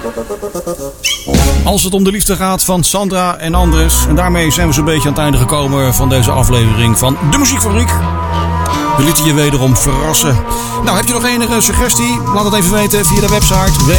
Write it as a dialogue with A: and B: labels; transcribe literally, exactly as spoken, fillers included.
A: Als het om de liefde gaat van Sandra en Andres. En daarmee zijn we zo'n beetje aan het einde gekomen van deze aflevering van De Muziekfabriek. We lieten je wederom verrassen. Nou, heb je nog enige suggestie? Laat het even weten via de website w